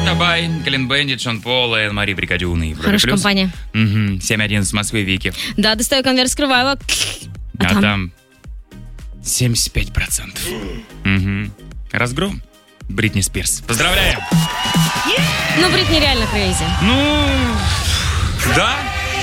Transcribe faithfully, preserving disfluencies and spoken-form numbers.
Табай, Клин Бендит, Шон Пол и Мари Брикадюны. Хорошая компания. Угу. семь один с Москвы, Вики. Да, достаю конверт, скрываю его. А, а там? там семьдесят пять процентов. Угу. Разгром. Бритни Спирс. Поздравляем! Ну, Бритни реально крейзи. Ну, да.